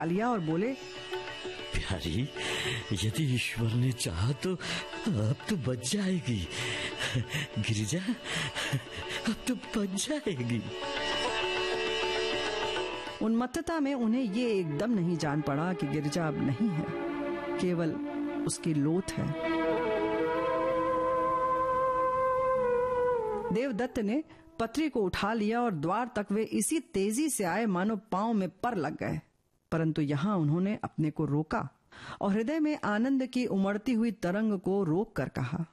लिया और बोले, प्यारी, यदि ईश्वर ने चाहा तो अब तो बच जाएगी। गिरिजा, अब तो बच जाएगी। उन्मत्तता में उन्हें ये एकदम नहीं जान पड़ा कि गिरिजा अब नहीं है, केवल उसकी लोथ है। देवदत्त ने पत्री को उठा लिया और द्वार तक वे इसी तेजी से आए मानो पांव में पर लग गए। परंतु यहां उन्होंने अपने को रोका और हृदय में आनंद की उमड़ती हुई तरंग को रोक कर कहा,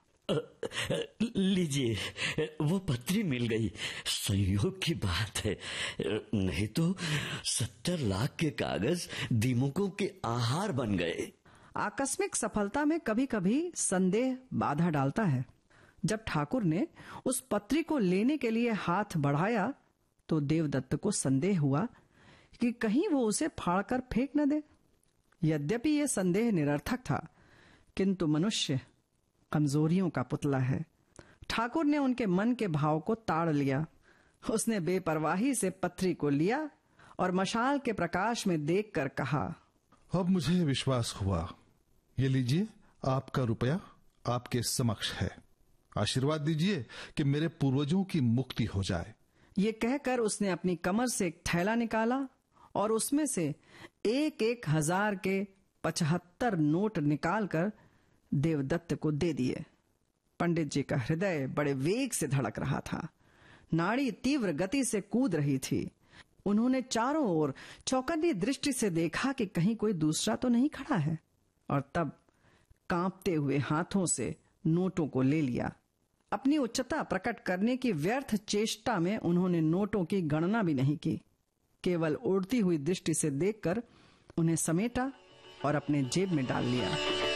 लीजिए, वो पत्री मिल गई। संयोग की बात है, नहीं तो 70 लाख के कागज दीमकों के आहार बन गए। आकस्मिक सफलता में कभी कभी संदेह बाधा डालता है। जब ठाकुर ने उस पत्री को लेने के लिए हाथ बढ़ाया तो देवदत्त को संदेह हुआ कि कहीं वो उसे फाड़कर फेंक न दे। यद्यपि ये संदेह निरर्थक था, किंतु मनुष्य कमजोरियों का पुतला है। ठाकुर ने उनके मन के भाव को ताड़ लिया। उसने बेपरवाही से पत्री को लिया और मशाल के प्रकाश में देखकर कहा, अब मुझे विश्वास हुआ। ये लीजिए, आपका रुपया आपके समक्ष है। आशीर्वाद दीजिए कि मेरे पूर्वजों की मुक्ति हो जाए। ये कहकर उसने अपनी कमर से एक थैला निकाला और उसमें से 1,000 के 75 नोट निकालकर देवदत्त को दे दिए। पंडित जी का हृदय बड़े वेग से धड़क रहा था। नाड़ी तीव्र गति से कूद रही थी। उन्होंने चारों ओर चौकन्नी दृष्टि से देखा कि कहीं कोई दूसरा तो नहीं खड़ा है, और तब कांपते हुए हाथों से नोटों को ले लिया। अपनी उच्चता प्रकट करने की व्यर्थ चेष्टा में उन्होंने नोटों की गणना भी नहीं की। केवल उड़ती हुई दृष्टि से देखकर उन्हें समेटा और अपने जेब में डाल लिया।